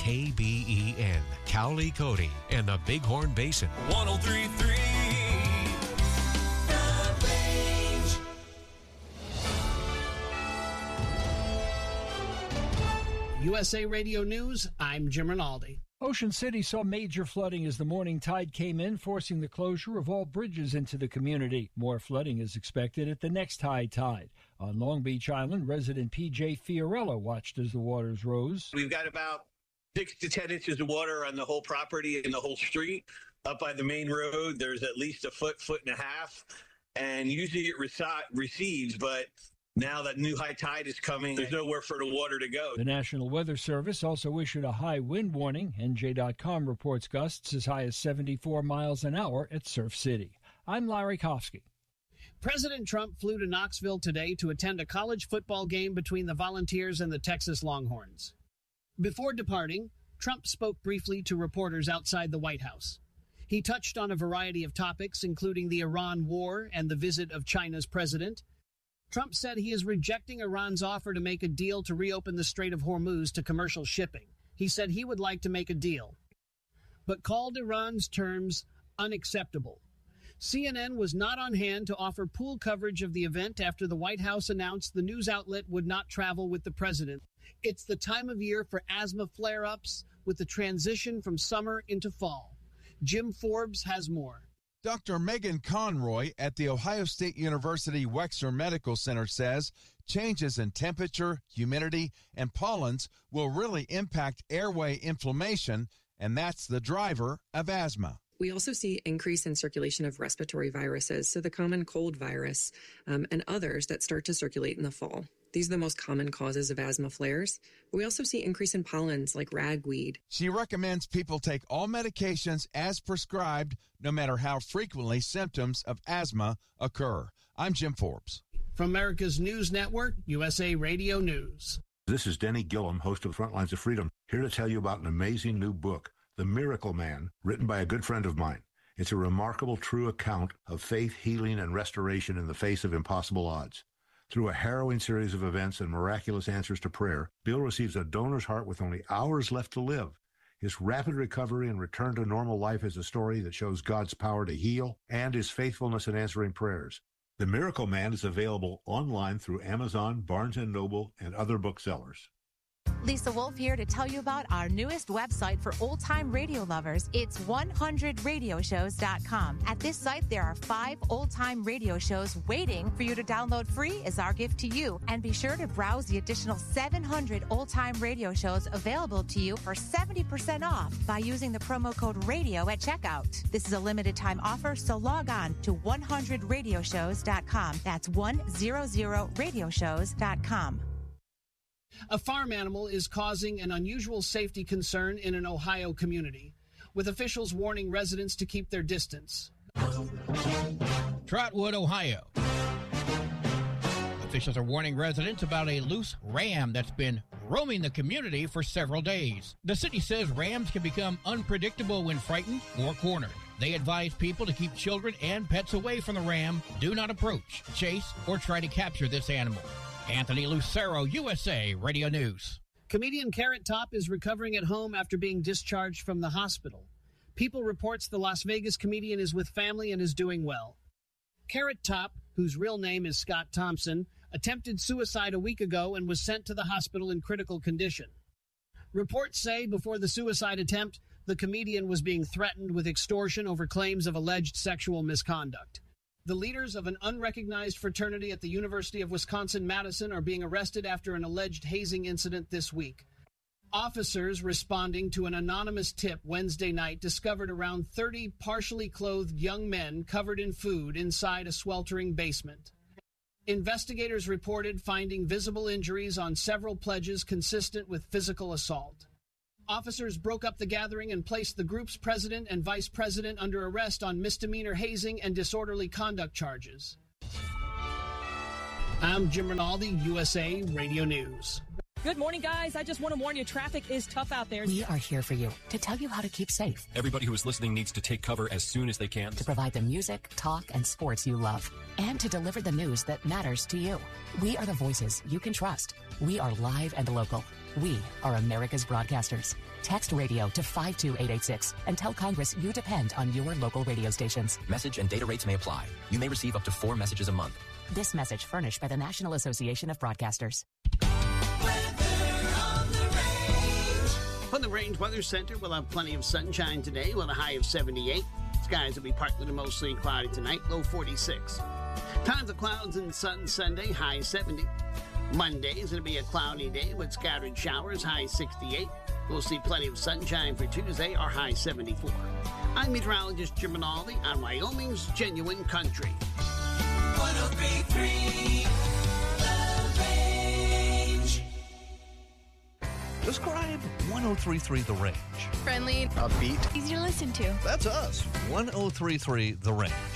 KBEN, Cowley Cody, and the Bighorn Basin. 103.3 The Range. USA Radio News, I'm Jim Rinaldi. Ocean City saw major flooding as the morning tide came in, forcing the closure of all bridges into the community. More flooding is expected at the next high tide. On Long Beach Island, resident P.J. Fiorello watched as the waters rose. We've got about 6 to 10 inches of water on the whole property and the whole street. Up by the main road, there's at least a foot and a half. And usually it recedes, but now that new high tide is coming, there's nowhere for the water to go. The National Weather Service also issued a high wind warning. NJ.com reports gusts as high as 74 miles an hour at Surf City. I'm Larry Kofsky. President Trump flew to Knoxville today to attend a college football game between the Volunteers and the Texas Longhorns. Before departing, Trump spoke briefly to reporters outside the White House. He touched on a variety of topics, including the Iran war and the visit of China's president. Trump said he is rejecting Iran's offer to make a deal to reopen the Strait of Hormuz to commercial shipping. He said he would like to make a deal, but called Iran's terms unacceptable. CNN was not on hand to offer pool coverage of the event after the White House announced the news outlet would not travel with the president. It's the time of year for asthma flare-ups with the transition from summer into fall. Jim Forbes has more. Dr. Megan Conroy at the Ohio State University Wexner Medical Center says changes in temperature, humidity, and pollens will really impact airway inflammation, and that's the driver of asthma. We also see increase in circulation of respiratory viruses, so the common cold virus and others that start to circulate in the fall. These are the most common causes of asthma flares. But we also see increase in pollens like ragweed. She recommends people take all medications as prescribed, no matter how frequently symptoms of asthma occur. I'm Jim Forbes. From America's News Network, USA Radio News. This is Denny Gillum, host of Frontlines of Freedom, here to tell you about an amazing new book, The Miracle Man, written by a good friend of mine. It's a remarkable, true account of faith, healing, and restoration in the face of impossible odds. Through a harrowing series of events and miraculous answers to prayer, Bill receives a donor's heart with only hours left to live. His rapid recovery and return to normal life is a story that shows God's power to heal and his faithfulness in answering prayers. The Miracle Man is available online through Amazon, Barnes & Noble, and other booksellers. Lisa Wolf here to tell you about our newest website for old-time radio lovers. It's 100radioshows.com. At this site, there are 5 old-time radio shows waiting for you to download free as our gift to you. And be sure to browse the additional 700 old-time radio shows available to you for 70% off by using the promo code RADIO at checkout. This is a limited-time offer, so log on to 100radioshows.com. That's 100radioshows.com. A farm animal is causing an unusual safety concern in an Ohio community, with officials warning residents to keep their distance. Trotwood, Ohio. Officials are warning residents about a loose ram that's been roaming the community for several days. The city says rams can become unpredictable when frightened or cornered. They advise people to keep children and pets away from the ram. Do not approach, chase, or try to capture this animal. Anthony Lucero, USA Radio News. Comedian Carrot Top is recovering at home after being discharged from the hospital. People reports the Las Vegas comedian is with family and is doing well. Carrot Top, whose real name is Scott Thompson, attempted suicide a week ago and was sent to the hospital in critical condition. Reports say before the suicide attempt, the comedian was being threatened with extortion over claims of alleged sexual misconduct. The leaders of an unrecognized fraternity at the University of Wisconsin-Madison are being arrested after an alleged hazing incident this week. Officers responding to an anonymous tip Wednesday night discovered around 30 partially clothed young men covered in food inside a sweltering basement. Investigators reported finding visible injuries on several pledges consistent with physical assault. Officers broke up the gathering and placed the group's president and vice president under arrest on misdemeanor hazing and disorderly conduct charges. I'm Jim Rinaldi, USA Radio News. Good morning, guys. I just want to warn you, traffic is tough out there. We are here for you to tell you how to keep safe. Everybody who is listening needs to take cover as soon as they can. To provide the music, talk, and sports you love. And to deliver the news that matters to you. We are the voices you can trust. We are live and local. We are America's broadcasters. Text radio to 52886 and tell Congress you depend on your local radio stations. Message and data rates may apply. You may receive up to 4 messages a month. This message furnished by the National Association of Broadcasters. From the Range Weather Center, we'll have plenty of sunshine today with a high of 78. Skies will be partly to mostly cloudy tonight, low 46. Times of clouds and sun Sunday, high 70. Monday is going to be a cloudy day with scattered showers, high 68. We'll see plenty of sunshine for Tuesday, our high 74. I'm meteorologist Jim Rinaldi on Wyoming's Genuine Country. 103.3 The Range. Describe 103.3 The Range. Friendly, upbeat, easy to listen to. That's us. 103.3 The Range.